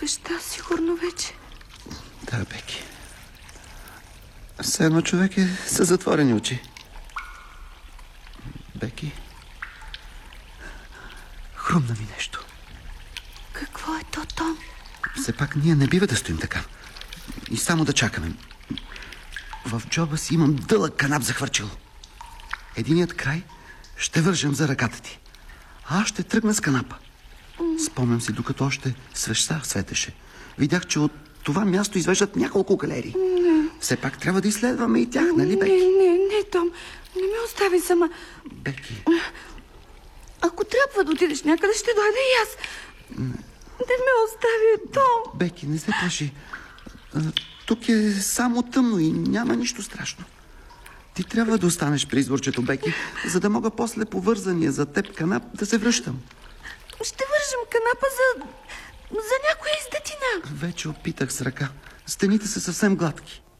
Свеща, сигурно вече. Да, Беки. Все едно човек е със затворени очи. Беки. Хрумна ми нещо. Какво е то, Том? Все пак ние не бива да стоим така. И само да чакаме. В джоба си имам дълъг канап за хвърчило. Единият край ще вържем за ръката ти. А аз ще тръгна с канапа. Спомням си, докато още свеща светеше. Видях, че от това място извеждат няколко галерии. Все пак трябва да изследваме и тях, нали, Беки? Не, Том. Не ме остави сама. Беки. Ако трябва да отидеш някъде, ще дойда и аз. Не ме остави, Том. Беки, не се плаши. Тук е само тъмно и няма нищо страшно. Ти трябва да останеш при изворчето, Беки, за да мога после по вързания за теб канап да се връщам. Ще вържем канапа за някоя издатина. Вече опитах с ръка. Стените са съвсем гладки.